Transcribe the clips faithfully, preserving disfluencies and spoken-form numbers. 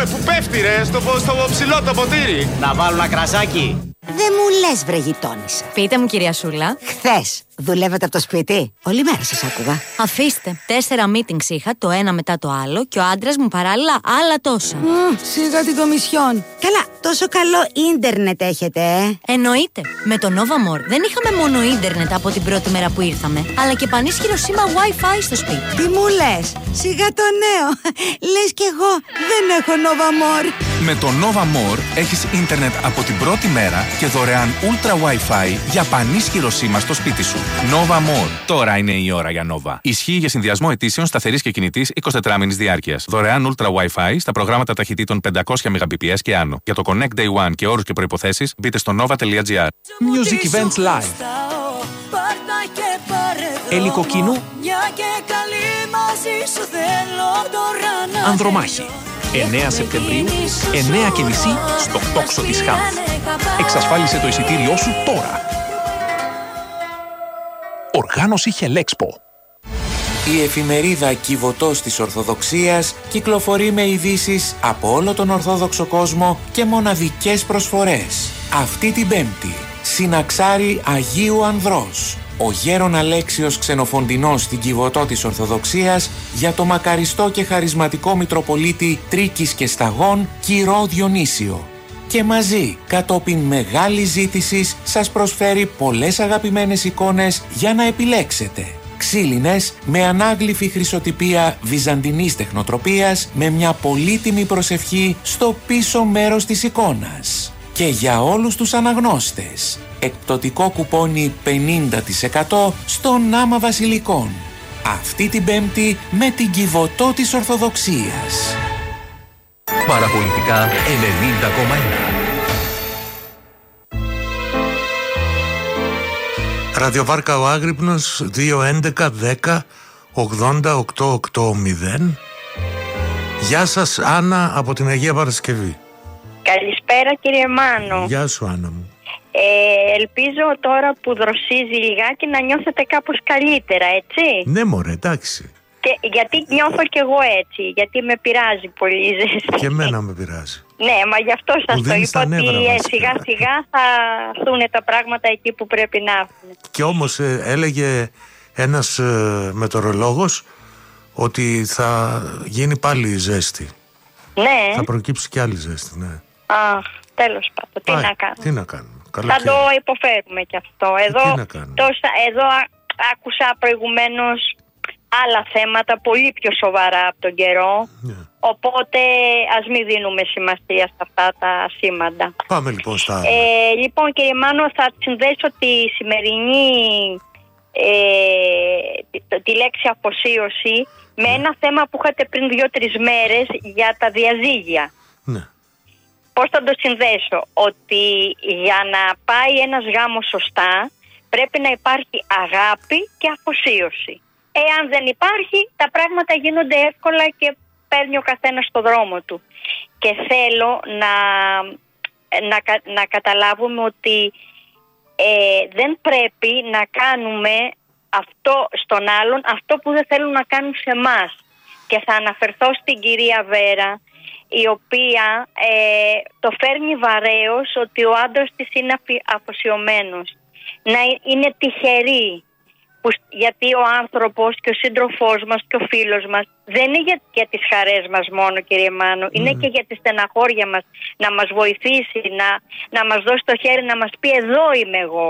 ε, που πέφτει ρε, στο, στο ψηλό το ποτήρι. Να βάλω ένα κρασάκι. Δεν μου λες βρε γειτόνισσα. Πείτε μου κυρία Σούλα. Χθες δουλεύετε από το σπίτι? Όλη μέρα σας άκουγα. Αφήστε. Τέσσερα meetings είχα, το ένα μετά το άλλο, και ο άντρας μου παράλληλα άλλα τόσα. Mm, σιγά την κομισιόν. Καλά, τόσο καλό ίντερνετ έχετε, ε. Εννοείται. Με το Nova More δεν είχαμε μόνο ίντερνετ από την πρώτη μέρα που ήρθαμε, αλλά και πανίσχυρο σήμα Wi-Fi στο σπίτι. Τι μου λες? Σιγά το νέο. Λες κι εγώ δεν έχω Nova More. Με το Nova More έχεις ίντερνετ από την πρώτη μέρα και δωρεάν Ultra Wi-Fi για πανίσχυρο σήμα στο σπίτι σου. Nova More. Τώρα είναι η ώρα για Nova. Ισχύει για συνδυασμό αιτήσεων σταθερής και κινητής εικοσιτετράμηνης διάρκειας. Δωρεάν Ultra Wi-Fi στα προγράμματα ταχυτήτων πεντακόσια μεγαμπιτ και άνω. Για το Connect Day One και όρους και προϋποθέσεις μπείτε στο nova.gr. Music Events Live. Ελικοκίνου. Ανδρομάχη. εννέα Σεπτεμβρίου, εννέα και μισή στο τόξο της Χάμ. Εξασφάλισε το εισιτήριό σου τώρα. Οργάνωση Χελέξπο. Η εφημερίδα Κιβωτός της Ορθοδοξίας κυκλοφορεί με ειδήσεις από όλο τον Ορθόδοξο κόσμο και μοναδικές προσφορές. Αυτή την Πέμπτη, Συναξάρι Αγίου Ανδρός. Ο γέρον Αλέξιος Ξενοφοντινός στην Κιβωτό της Ορθοδοξίας για το μακαριστό και χαρισματικό Μητροπολίτη Τρίκης και Σταγών Κυρώ Διονύσιο. Και μαζί, κατόπιν μεγάλης ζήτησης, σας προσφέρει πολλές αγαπημένες εικόνες για να επιλέξετε. Ξύλινες με ανάγλυφη χρυσοτυπία βυζαντινής τεχνοτροπίας με μια πολύτιμη προσευχή στο πίσω μέρος της εικόνας. Και για όλους τους αναγνώστες, εκπτωτικό κουπόνι πενήντα τοις εκατό στο Νάμα Βασιλικών. Αυτή την Πέμπτη με την Κιβωτό της Ορθοδοξίας. Παραπολιτικά ενενήντα κόμμα ένα. Ραδιοβάρκα ο Άγρυπνος δύο έντεκα δέκα ογδόντα οκτώ ογδόντα. Γεια σας Άννα από την Αγία Παρασκευή. Καλησπέρα κύριε Μάνο. Γεια σου Άννα μου. Ε, ελπίζω τώρα που δροσίζει λιγάκι να νιώθετε κάπως καλύτερα, έτσι? Ναι μωρέ, εντάξει. Και, γιατί νιώθω κι εγώ έτσι, γιατί με πειράζει πολύ η ζέστη. Και εμένα με πειράζει. Ναι, μα γι' αυτό σας το είπα ότι ε, σιγά σιγά θα έρθουν τα πράγματα εκεί που πρέπει να έρθουν. Και όμως ε, έλεγε ένας ε, μετεωρολόγος ότι θα γίνει πάλι η ζέστη. Ναι. Θα προκύψει κι άλλη ζέστη, ναι. Αχ, τέλος πάντων, τι Πάει, να κάνουμε. Τι να κάνουμε. Θα το υποφέρουμε κι αυτό. Εδώ, τόσα, εδώ α, άκουσα προηγουμένως άλλα θέματα πολύ πιο σοβαρά από τον καιρό. Yeah. Οπότε ας μην δίνουμε σημασία σε αυτά τα σήματα. Πάμε λοιπόν στα άλλα. Ε, λοιπόν κύριε Μάνο, θα συνδέσω τη σημερινή ε, τη, τη λέξη αφοσίωση με ένα θέμα που είχατε πριν δύο-τρεις μέρες για τα διαζύγια. Ναι. Πώς θα το συνδέσω? Ότι για να πάει ένας γάμος σωστά πρέπει να υπάρχει αγάπη και αφοσίωση. Εάν δεν υπάρχει, τα πράγματα γίνονται εύκολα και παίρνει ο καθένας στο δρόμο του. Και θέλω να, να, να καταλάβουμε ότι ε, δεν πρέπει να κάνουμε αυτό στον άλλον, αυτό που δεν θέλουν να κάνουν σε εμάς. Και θα αναφερθώ στην κυρία Βέρα, η οποία ε, το φέρνει βαρέως ότι ο άντρας της είναι αφοσιωμένος. Να είναι τυχερή. Που, γιατί ο άνθρωπος και ο σύντροφός μας και ο φίλος μας δεν είναι για, για τις χαρές μας μόνο κύριε Μάνο, mm. είναι και για τη στεναχώρια μας, να μας βοηθήσει, να, να μας δώσει το χέρι, να μας πει εδώ είμαι εγώ.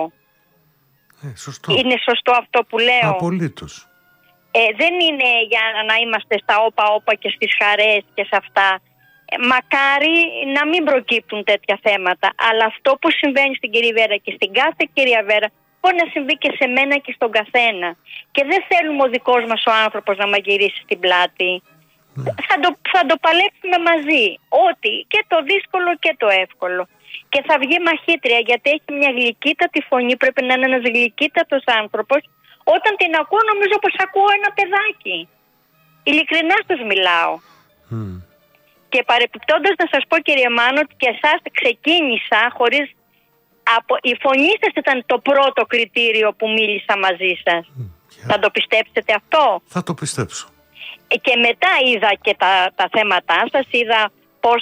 ε, σωστό. Είναι σωστό αυτό που λέω? Απολύτως. ε, Δεν είναι για να είμαστε στα όπα όπα και στις χαρές και σε αυτά. ε, Μακάρι να μην προκύπτουν τέτοια θέματα. Αλλά αυτό που συμβαίνει στην κυρία Βέρα και στην κάθε κυρία Βέρα μπορεί να συμβεί και σε μένα και στον καθένα. Και δεν θέλουμε ο δικός μας ο άνθρωπος να μαγειρίσει την πλάτη. Mm. Θα, το, θα το παλέψουμε μαζί. Ό,τι, και το δύσκολο και το εύκολο. Και θα βγει μαχήτρια, γιατί έχει μια γλυκύτατη φωνή. Πρέπει να είναι ένας γλυκύτατος άνθρωπος. Όταν την ακούω, νομίζω πως ακούω ένα παιδάκι. Ειλικρινά σας μιλάω. Mm. Και παρεπιπτόντως να σας πω κύριε Μάνο, ότι και εσάς ξεκίνησα χωρίς... Από, η φωνή σας ήταν το πρώτο κριτήριο που μίλησα μαζί σας. Mm, yeah. Θα το πιστέψετε αυτό? Θα το πιστέψω. Και μετά είδα και τα, τα θέματά σας, είδα